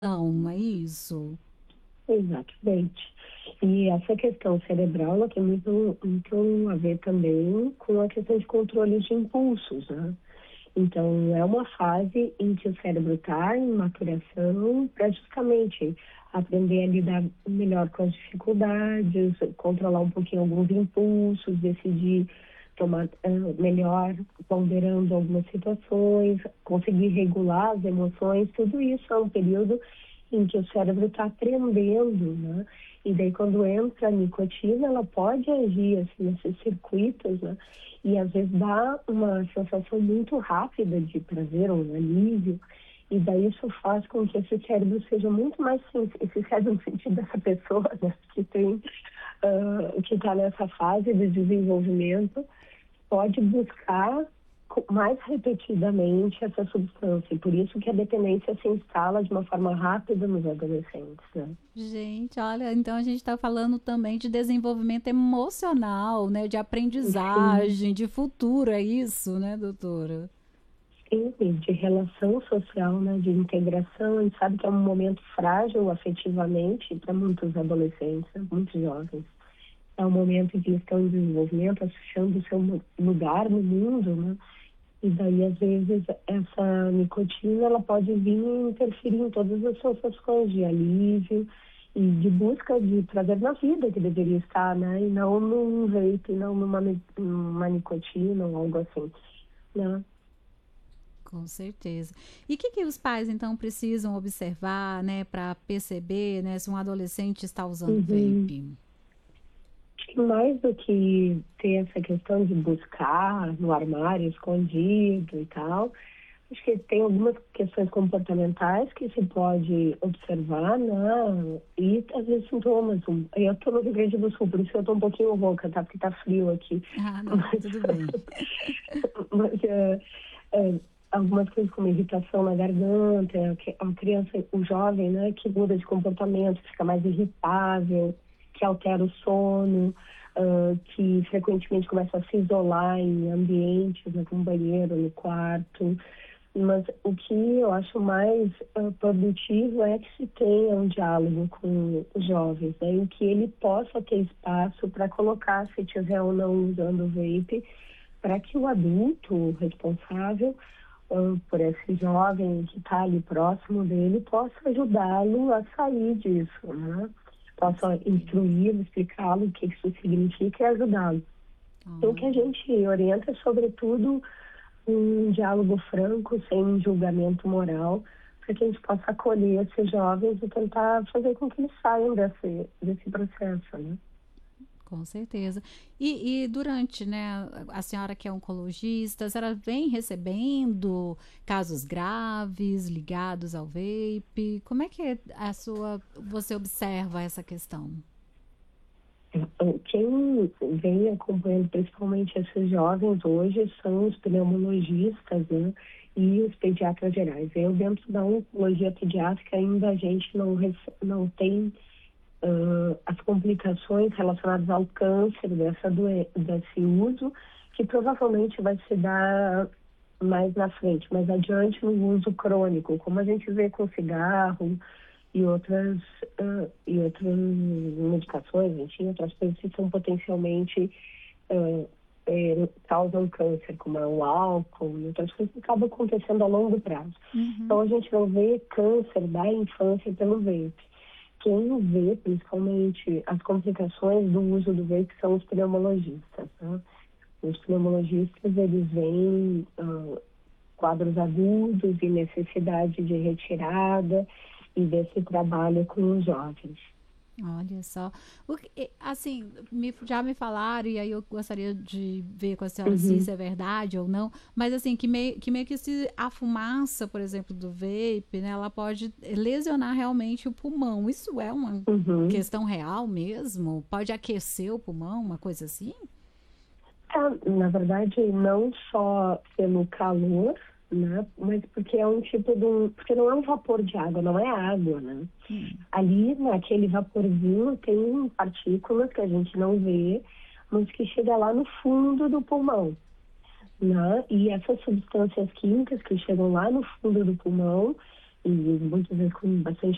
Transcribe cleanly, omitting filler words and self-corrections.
Não é isso? Exatamente. E essa questão cerebral, ela tem muito a ver também com a questão de controle de impulsos, né? Então, é uma fase em que o cérebro está em maturação para justamente aprender a lidar melhor com as dificuldades, controlar um pouquinho alguns impulsos, decidir tomar melhor, ponderando algumas situações, conseguir regular as emoções, tudo isso é um período em que o cérebro está aprendendo, né? E daí quando entra a nicotina, ela pode agir assim, nesses circuitos, né? E às vezes dá uma sensação muito rápida de prazer ou um alívio, e daí isso faz com que esse cérebro seja muito mais esse cérebro no sentido dessa pessoa, né, que tem que está nessa fase de desenvolvimento, pode buscar mais repetidamente essa substância. E por isso que a dependência se instala de uma forma rápida nos adolescentes, né? Gente, olha, então a gente está falando também de desenvolvimento emocional, né? De Sim, aprendizagem, de futuro, é isso, né, doutora? sim, de relação social, né? De integração. A gente sabe que é um momento frágil afetivamente para muitos adolescentes, né? Muitos jovens. É um momento em que eles estão em desenvolvimento, achando o seu lugar no mundo, né? E daí, às vezes, essa nicotina, ela pode vir e interferir em todas as sensações de alívio e de busca de prazer na vida que deveria estar, né? E não num vape, não numa nicotina ou algo assim, né? Com certeza. E o que os pais, então, precisam observar, né, para perceber, né, se um adolescente está usando Uhum. vape? Mais do que ter essa questão de buscar no armário escondido e tal, acho que tem algumas questões comportamentais que se pode observar, né? E às vezes sintomas. Eu estou no Rio Grande do Sul, por isso eu estou um pouquinho rouca, tá? Porque tá frio aqui. Ah, não, Mas, tudo bem. mas é, algumas coisas como irritação na garganta, a criança, o jovem, né? Que muda de comportamento, fica mais irritável, que altera o sono, que frequentemente começa a se isolar em ambientes, né, como banheiro, no quarto. Mas o que eu acho mais produtivo é que se tenha um diálogo com os jovens, né, em que ele possa ter espaço para colocar se estiver ou não usando o vape, para que o adulto responsável por esse jovem que está ali próximo dele possa ajudá-lo a sair disso, né? Com Possa certeza. instruí-lo, explicá-lo o que isso significa e ajudá-lo. Então, o que a Olha. gente orienta é, sobretudo, um diálogo franco, sem julgamento moral, para que a gente possa acolher esses jovens e tentar fazer com que eles saiam desse processo, né? Com certeza. E durante, né, a senhora que é oncologista, a senhora vem recebendo casos graves ligados ao vape? Como é que é você observa essa questão? Quem vem acompanhando principalmente esses jovens hoje são os pneumologistas, né, e os pediatras gerais. Eu, dentro da oncologia pediátrica, ainda a gente não tem as complicações relacionadas ao câncer desse uso, que provavelmente vai se dar mais na frente, mais adiante no uso crônico, como a gente vê com cigarro e outras medicações, enfim, outras coisas que são potencialmente causam câncer, como é o álcool e outras coisas que acabam acontecendo a longo prazo. Uhum. Então a gente não vê câncer da infância pelo vape. Quem vê, principalmente, as complicações do uso do vape são os pneumologistas, né? Os pneumologistas, eles veem quadros agudos e necessidade de retirada e desse trabalho com os jovens. Olha só. Assim, já me falaram, e aí eu gostaria de ver com a senhora se Uhum, isso é verdade ou não, mas assim, que meio que se a fumaça, por exemplo, do vape, né, ela pode lesionar realmente o pulmão. Isso é uma uhum. questão real mesmo? Pode aquecer o pulmão, uma coisa assim? Na verdade, não só pelo calor, né? Mas porque é um tipo porque não é um vapor de água, não é água, né? Hum. Ali, naquele vaporzinho, tem partículas que a gente não vê, mas que chega lá no fundo do pulmão, né? E essas substâncias químicas que chegam lá no fundo do pulmão, e muitas vezes com bastante